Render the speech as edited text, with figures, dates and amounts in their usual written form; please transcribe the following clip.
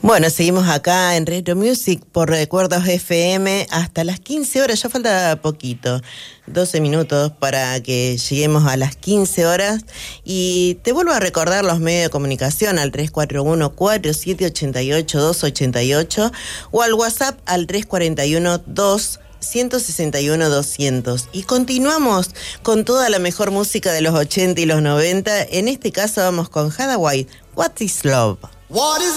Bueno, seguimos acá en Retro Music por Recuerdos FM hasta las 15 horas, ya falta poquito, 12 minutos para que lleguemos a las 15 horas. Y te vuelvo a recordar los medios de comunicación al 341-4788-288 o al WhatsApp al 341-2-161-200. Y continuamos con toda la mejor música de los 80 y los 90. En este caso vamos con Hadaway, What is Love? What is